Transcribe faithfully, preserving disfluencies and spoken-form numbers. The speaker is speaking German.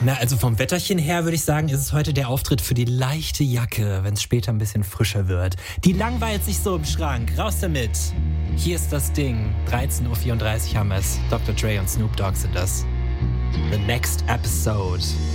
Na, also vom Wetterchen her würde ich sagen, ist es heute der Auftritt für die leichte Jacke, wenn es später ein bisschen frischer wird. Die langweilt sich so im Schrank. Raus damit. Hier ist das Ding. dreizehn Uhr vierunddreißig haben wir es. Doktor Dre und Snoop Dogg sind das. The next episode.